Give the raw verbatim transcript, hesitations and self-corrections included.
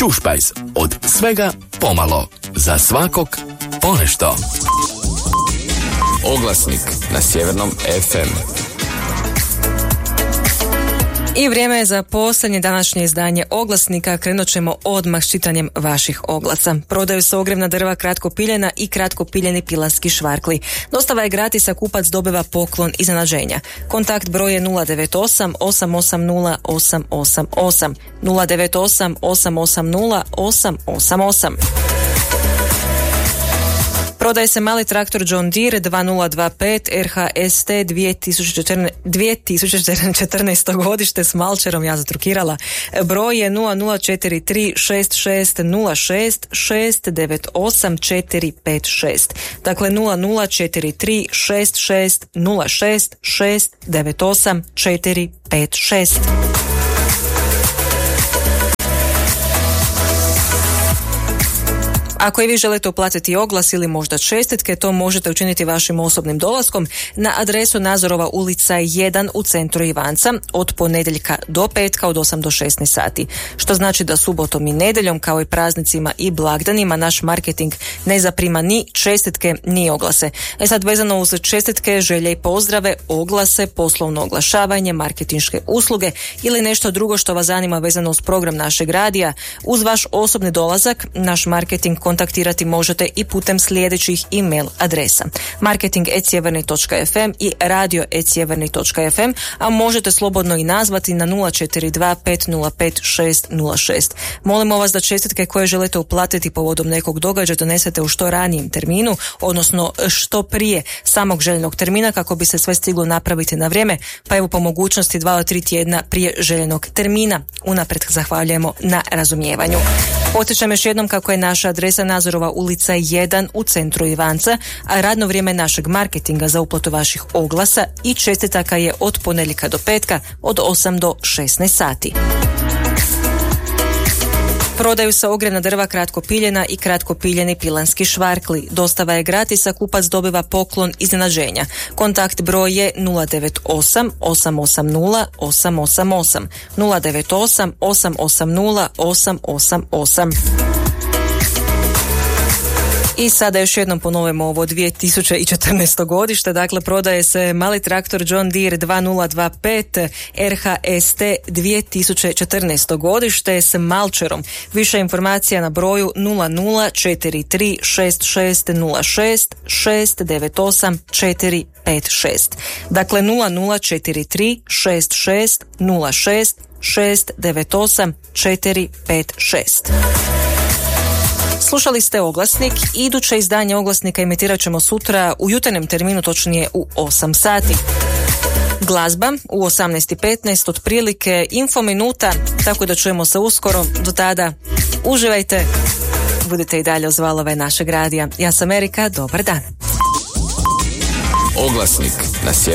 Čušpajz, od svega pomalo, za svakog ponešto. Oglasnik na Sjevernom ef em. I vrijeme je za posljednje današnje izdanje Oglasnika. Krenut ćemo odmah s čitanjem vaših oglasa. Prodaju se ogrjevna drva kratko piljena i kratko piljeni pilanski švarkli. Dostava je gratis, a kupac dobiva poklon iznenađenja. Kontakt broj je nula devet osam osam osam nula osam osam osam, nula devet osam osam osam nula osam osam osam. Prodaje se mali traktor John Deere dva nula dva pet R H S T dvije tisuće četrnaesto godište s malčerom, ja zatrukirala. Broj je nula nula četiri tri šest šest nula šest šest devet osam četiri pet šest. Dakle nula nula četiri tri šest šest nula šest šest devet osam četiri pet šest. Ako i vi želite uplatiti oglas ili možda čestitke, to možete učiniti vašim osobnim dolaskom na adresu Nazorova ulica jedan u centru Ivanca od ponedjeljka do petka od osam do šesnaest sati. Što znači da subotom i nedjeljom, kao i praznicima i blagdanima, naš marketing ne zaprima ni čestitke ni oglase. E sad, vezano uz čestitke, želje i pozdrave, oglase, poslovno oglašavanje, marketinške usluge ili nešto drugo što vas zanima vezano uz program našeg radija, uz vaš osobni dolazak naš marketing kontaktirati možete i putem sljedećih e-mail adresa: marketing at sjeverni točka ef em i radio at sjeverni točka ef em, a možete slobodno i nazvati na nula četiri dva pet nula pet šest nula šest. Molimo vas da čestitke koje želite uplatiti povodom nekog događaja donesete u što ranijem terminu, odnosno što prije samog željenog termina, kako bi se sve stiglo napraviti na vrijeme, pa evo po mogućnosti dva do tri tjedna prije željenog termina. Unaprijed zahvaljujemo na razumijevanju. Podsjećam još jednom kako je naša adresa Nazorova ulica jedan u centru Ivanca, a radno vrijeme našeg marketinga za uplatu vaših oglasa i čestitaka je od ponedjeljka do petka od osam do šesnaest sati. Prodaju se ogrjevna drva kratko piljena i kratko piljeni pilanski švarkli. Dostava je gratis, a kupac dobiva poklon iznenađenja. Kontakt broj je nula devet osam osam osam nula osam osam osam, nula devet osam osam osam nula osam osam osam. I sada još jednom ponovimo ovo dvije tisuće četrnaesto godište, dakle prodaje se mali traktor John Deere dva nula dva pet R H S T dvije tisuće četrnaesto godište s malčerom. Više informacija na broju nula nula četiri tri šest šest nula šest šest devet osam četiri pet šest. Dakle nula nula četiri tri šest šest nula šest šest devet osam četiri pet šest. Slušali ste Oglasnik. Iduće izdanje Oglasnika emitirat ćemo sutra u jutarnjem terminu, točnije u osam sati. Glazba u osamnaest i petnaest, otprilike info minuta, tako da čujemo se uskoro. Do tada uživajte, budite i dalje uz valove našeg radija. Ja sam Erika, dobar dan. Oglasnik na